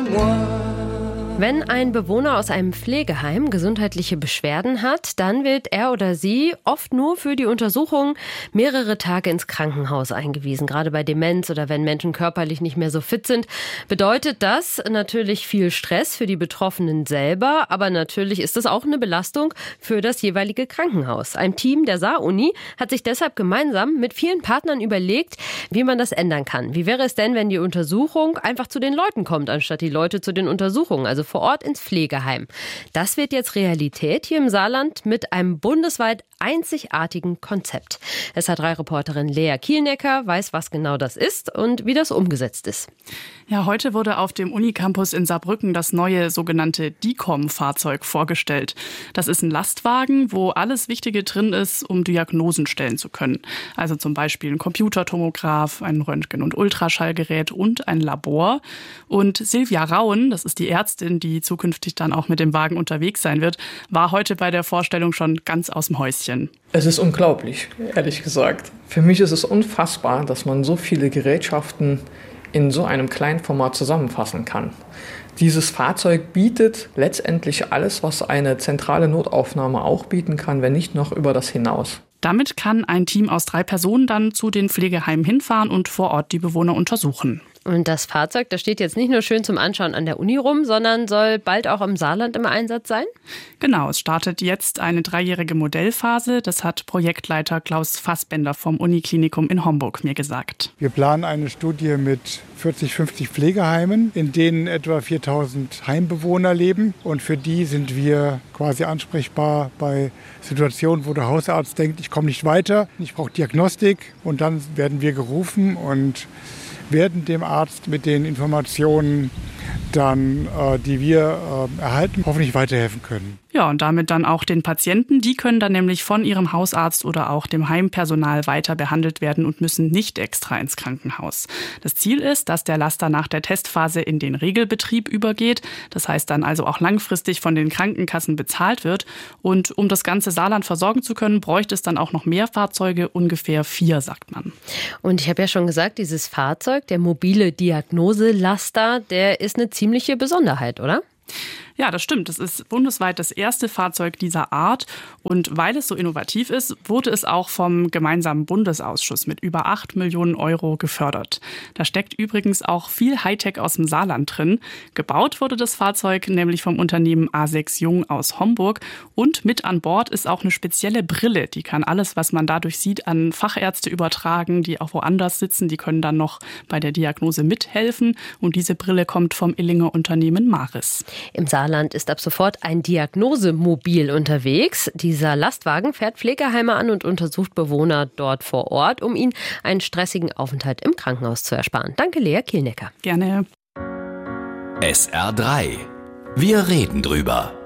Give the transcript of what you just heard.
Wenn ein Bewohner aus einem Pflegeheim gesundheitliche Beschwerden hat, dann wird er oder sie oft nur für die Untersuchung mehrere Tage ins Krankenhaus eingewiesen. Gerade bei Demenz oder wenn Menschen körperlich nicht mehr so fit sind, bedeutet das natürlich viel Stress für die Betroffenen selber. Aber natürlich ist das auch eine Belastung für das jeweilige Krankenhaus. Ein Team der Saar-Uni hat sich deshalb gemeinsam mit vielen Partnern überlegt, wie man das ändern kann. Wie wäre es denn, wenn die Untersuchung einfach zu den Leuten kommt, anstatt die Leute zu den Untersuchungen? Also vor Ort ins Pflegeheim. Das wird jetzt Realität hier im Saarland mit einem bundesweit einzigartigen Konzept. SH3-Reporterin Lea Kielnecker weiß, was genau das ist und wie das umgesetzt ist. Ja, heute wurde auf dem Unicampus in Saarbrücken das neue sogenannte DICOM-Fahrzeug vorgestellt. Das ist ein Lastwagen, wo alles Wichtige drin ist, um Diagnosen stellen zu können. Also zum Beispiel ein Computertomograph, ein Röntgen- und Ultraschallgerät und ein Labor. Und Silvia Rauen, das ist die Ärztin, die zukünftig dann auch mit dem Wagen unterwegs sein wird, war heute bei der Vorstellung schon ganz aus dem Häuschen. Es ist unglaublich, ehrlich gesagt. Für mich ist es unfassbar, dass man so viele Gerätschaften in so einem kleinen Format zusammenfassen kann. Dieses Fahrzeug bietet letztendlich alles, was eine zentrale Notaufnahme auch bieten kann, wenn nicht noch über das hinaus. Damit kann ein Team aus 3 Personen dann zu den Pflegeheimen hinfahren und vor Ort die Bewohner untersuchen. Und das Fahrzeug, das steht jetzt nicht nur schön zum Anschauen an der Uni rum, sondern soll bald auch im Saarland im Einsatz sein? Genau, es startet jetzt eine 3-jährige Modellphase. Das hat Projektleiter Klaus Fassbender vom Uniklinikum in Homburg mir gesagt. Wir planen eine Studie mit 40, 50 Pflegeheimen, in denen etwa 4000 Heimbewohner leben. Und für die sind wir quasi ansprechbar bei Situationen, wo der Hausarzt denkt, ich komme nicht weiter, ich brauche Diagnostik. Und dann werden wir gerufen und werden dem Arzt mit den Informationen dann, die wir erhalten, hoffentlich weiterhelfen können. Ja, und damit dann auch den Patienten. Die können dann nämlich von ihrem Hausarzt oder auch dem Heimpersonal weiter behandelt werden und müssen nicht extra ins Krankenhaus. Das Ziel ist, dass der Laster nach der Testphase in den Regelbetrieb übergeht. Das heißt dann also auch langfristig von den Krankenkassen bezahlt wird. Und um das ganze Saarland versorgen zu können, bräuchte es dann auch noch mehr Fahrzeuge, ungefähr 4, sagt man. Und ich habe ja schon gesagt, dieses Fahrzeug, der mobile Diagnoselaster, der ist eine ziemliche Besonderheit, oder? Ja, das stimmt. Es ist bundesweit das erste Fahrzeug dieser Art. Und weil es so innovativ ist, wurde es auch vom gemeinsamen Bundesausschuss mit über 8 Millionen Euro gefördert. Da steckt übrigens auch viel Hightech aus dem Saarland drin. Gebaut wurde das Fahrzeug nämlich vom Unternehmen A6 Jung aus Homburg. Und mit an Bord ist auch eine spezielle Brille. Die kann alles, was man dadurch sieht, an Fachärzte übertragen, die auch woanders sitzen. Die können dann noch bei der Diagnose mithelfen. Und diese Brille kommt vom Illinger Unternehmen Maris. Im Saarland ist ab sofort ein Diagnosemobil unterwegs. Dieser Lastwagen fährt Pflegeheime an und untersucht Bewohner dort vor Ort, um ihnen einen stressigen Aufenthalt im Krankenhaus zu ersparen. Danke, Lea Kielnecker. Gerne. SR3. Wir reden drüber.